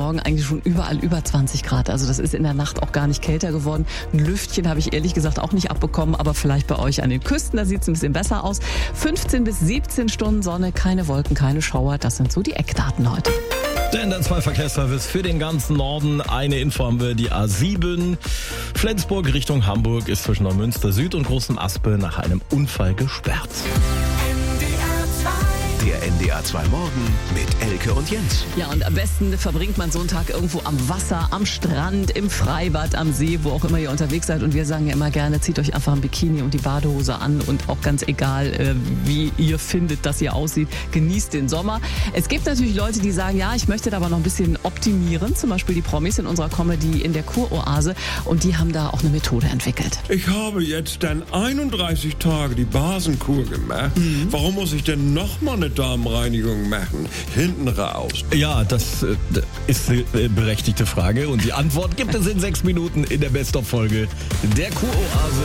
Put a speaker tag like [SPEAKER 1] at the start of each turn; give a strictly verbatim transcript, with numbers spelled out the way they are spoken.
[SPEAKER 1] Morgen eigentlich schon überall über zwanzig Grad. Also das ist in der Nacht auch gar nicht kälter geworden. Ein Lüftchen habe ich ehrlich gesagt auch nicht abbekommen, aber vielleicht bei euch an den Küsten, da sieht es ein bisschen besser aus. fünfzehn bis siebzehn Stunden Sonne, keine Wolken, keine Schauer. Das sind so die Eckdaten heute.
[SPEAKER 2] Der N D R zwei Verkehrsservice für den ganzen Norden. Eine Info haben wir, die A sieben. Flensburg Richtung Hamburg ist zwischen Neumünster Süd und Großem Aspe nach einem Unfall gesperrt.
[SPEAKER 3] Der N D R zwei Morgen mit Elke und Jens.
[SPEAKER 1] Ja, und am besten verbringt man so einen Tag irgendwo am Wasser, am Strand, im Freibad, am See, wo auch immer ihr unterwegs seid. Und wir sagen ja immer gerne, zieht euch einfach ein Bikini und die Badehose an und auch ganz egal, äh, wie ihr findet, dass ihr aussieht, genießt den Sommer. Es gibt natürlich Leute, die sagen, ja, ich möchte da aber noch ein bisschen optimieren, zum Beispiel die Promis in unserer Comedy in der Kuroase, und die haben da auch eine Methode entwickelt.
[SPEAKER 4] Ich habe jetzt dann einunddreißig Tage die Basenkur gemacht. Mhm. Warum muss ich denn noch mal eine Darmreinigung machen? Hinten raus.
[SPEAKER 2] Ja, das äh, ist eine berechtigte Frage und die Antwort gibt es in sechs Minuten in der Best-of-Folge der Kuroase.